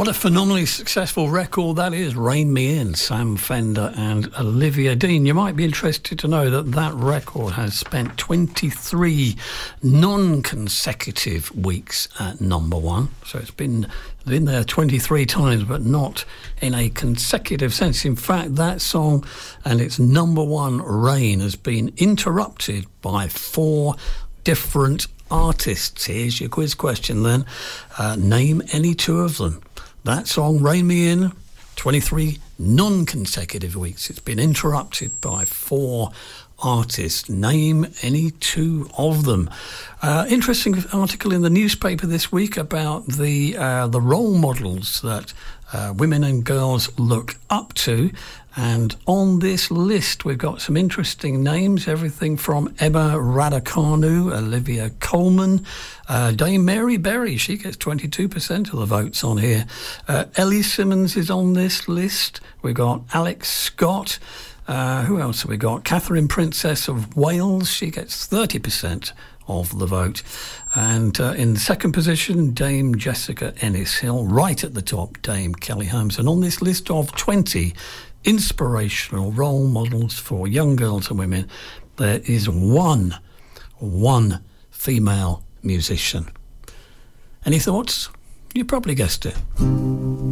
What a phenomenally successful record that is, Rein Me In, Sam Fender and Olivia Dean. You might be interested to know that that record has spent 23 non-consecutive weeks at number one. So it's been there 23 times, but not in a consecutive sense. In fact, that song and its number one reign has been interrupted by 4 different artists. Here's your quiz question then. Name any 2 of them. That song, Rein Me In, 23 non-consecutive weeks. It's been interrupted by 4 artists. Name any 2 of them. Interesting article in the newspaper this week about the role models that women and girls look up to. And on this list, we've got some interesting names, everything from Emma Raducanu, Olivia Colman, Dame Mary Berry, she gets 22% of the votes on here. Ellie Simmons is on this list. We've got Alex Scott. Who else have we got? Catherine, Princess of Wales, she gets 30% of the vote. And in second position, Dame Jessica Ennis-Hill. Right at the top, Dame Kelly Holmes. And on this list of 20 inspirational role models for young girls and women, there is one female musician. Any thoughts? You probably guessed it.